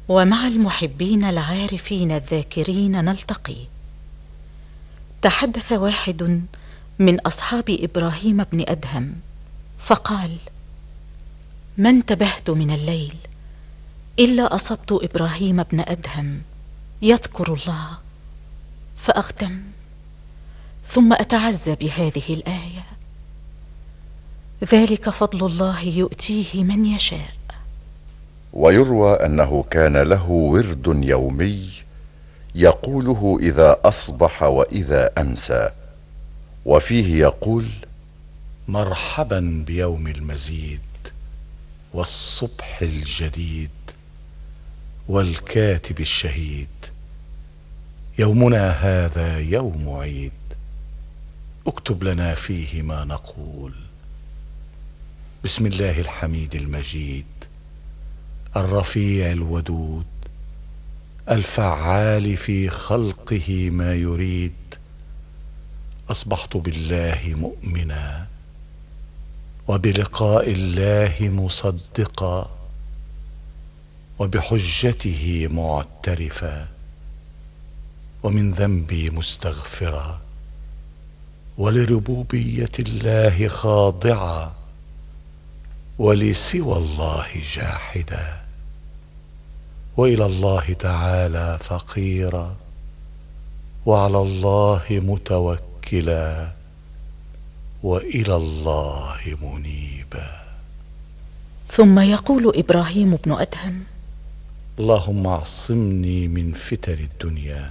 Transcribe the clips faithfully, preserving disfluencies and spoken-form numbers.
ومع المحبين العارفين الذاكرين نلتقي. تحدث واحد من أصحاب إبراهيم بن أدهم فقال: ما انتبهت من الليل إلا أصبت إبراهيم بن أدهم يذكر الله فأغتم، ثم أتعزى بهذه الآية: ذلك فضل الله يؤتيه من يشاء. ويروى أنه كان له ورد يومي يقوله إذا أصبح وإذا أمسى، وفيه يقول: مرحبا بيوم المزيد والصبح الجديد والكاتب الشهيد، يومنا هذا يوم عيد، اكتب لنا فيه ما نقول. بسم الله الحميد المجيد الرفيع الودود الفعال في خلقه ما يريد. أصبحت بالله مؤمنا وبلقاء الله مصدقا وبحجته معترفا ومن ذنبي مستغفرا ولربوبية الله خاضعا ولسوى الله جاحدا وإلى الله تعالى فقيرا وعلى الله متوكلا وإلى الله منيبا. ثم يقول إبراهيم بن أدهم: اللهم اعصمني من فتن الدنيا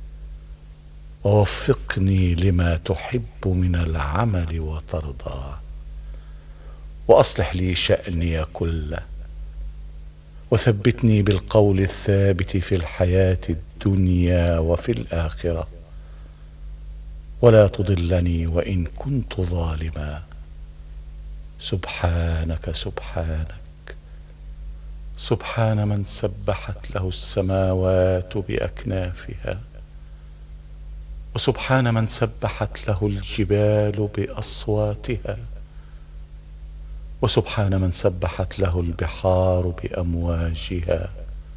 ووفقني لما تحب من العمل وترضى، وأصلح لي شأني كله، وثبتني بالقول الثابت في الحياة الدنيا وفي الآخرة، ولا تضلني وإن كنت ظالما. سبحانك سبحانك سبحان من سبحت له السماوات بأكنافها، وسبحان من سبحت له الجبال بأصواتها، وسبحان من سبحت له البحار بأمواجها،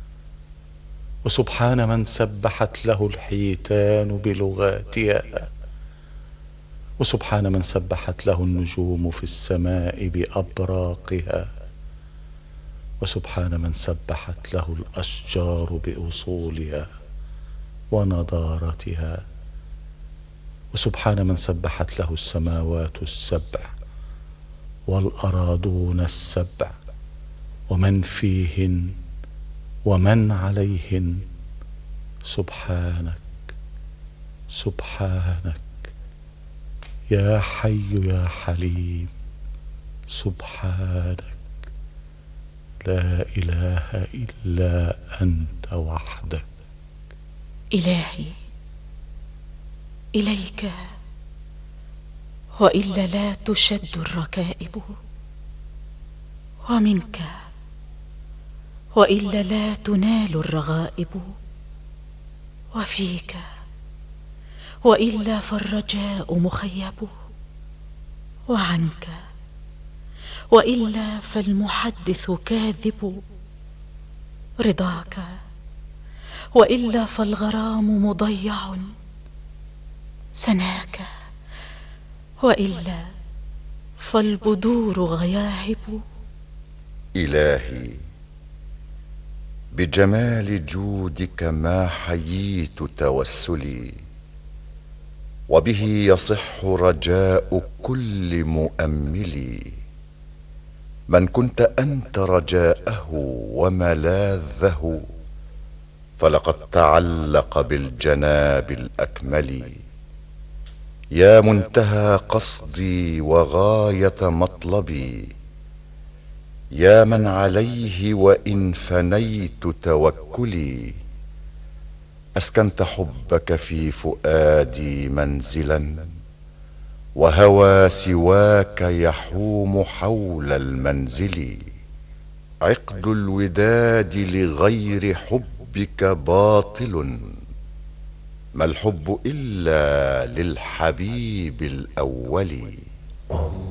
وسبحان من سبحت له الحيتان بلغاتها، وسبحان من سبحت له النجوم في السماء بأبراقها، وسبحان من سبحت له الأشجار بأصولها ونضارتها، وسبحان من سبحت له السماوات السبع والأراضون السبع ومن فيهن ومن عليهن. سبحانك سبحانك يا حي يا حليم، سبحانك لا إله إلا أنت وحدك. إلهي إليك وإلا لا تشد الركائب، ومنك وإلا لا تنال الرغائب، وفيك وإلا فالرجاء مخيب، وعنك وإلا فالمحدث كاذب، رضاك وإلا فالغرام مضيع، سناك وإلا فالبدور غياهب. إلهي بجمال جودك ما حييت توسلي، وبه يصح رجاء كل مؤمل. من كنت أنت رجاءه وملاذه، فلقد تعلق بالجناب الأكمل. يا منتهى قصدي وغاية مطلبي، يا من عليه وإن فنيت توكلي. أسكنت حبك في فؤادي منزلا، وهوى سواك يحوم حول المنزل. عقد الوداد لغير حبك باطل، ما الحب إلا للحبيب الأول.